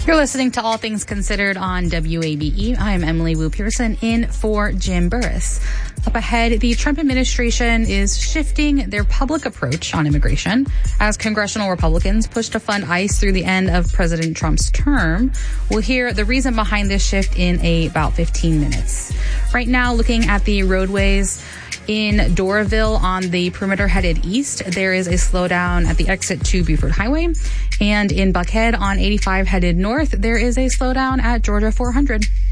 You're listening to All Things Considered on WABE. I'm Emily Wu Pearson in for Jim Burris. Up ahead, the Trump administration is shifting their public approach on immigration as congressional Republicans push to fund ICE through the end of President Trump's term. We'll hear the reason behind this shift in about 15 minutes. Right now, looking at the roadways in Doraville on the perimeter headed east, there is a slowdown at the exit to Buford Highway. And in Buckhead on 85 headed north, there is a slowdown at Georgia 400.